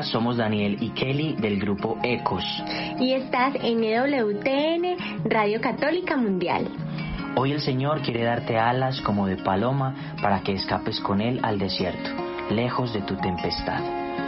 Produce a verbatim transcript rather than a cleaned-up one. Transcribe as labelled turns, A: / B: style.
A: Somos Daniel y Kelly del grupo Ecos.
B: Y estás en E W T N, Radio Católica Mundial.
A: Hoy el Señor quiere darte alas como de paloma para que escapes con Él al desierto, lejos de tu tempestad.